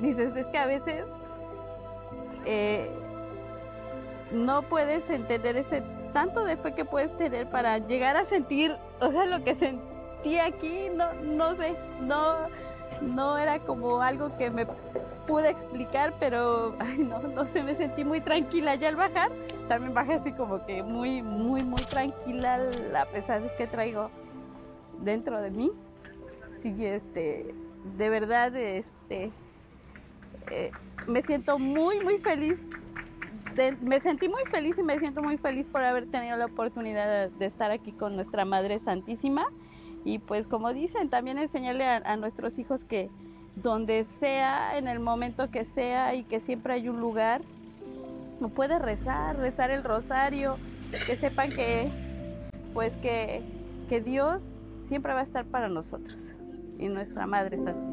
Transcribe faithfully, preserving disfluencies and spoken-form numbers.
dices, es que a veces eh, no puedes entender ese tanto de fe que puedes tener para llegar a sentir, o sea, lo que sentí aquí, no, no sé, no, no era como algo que me pude explicar, pero ay, no, no sé, me sentí muy tranquila. Ya al bajar, también bajé así como que muy, muy, muy tranquila, a pesar de que traigo dentro de mí. Sí, este, de verdad, este, eh, me siento muy, muy feliz. De, me sentí muy feliz y me siento muy feliz por haber tenido la oportunidad de, de estar aquí con nuestra Madre Santísima. Y pues como dicen, también enseñarle a, a nuestros hijos que donde sea, en el momento que sea y que siempre hay un lugar, no puede rezar, rezar el rosario, que sepan que pues que, que Dios siempre va a estar para nosotros y nuestra Madre Santísima.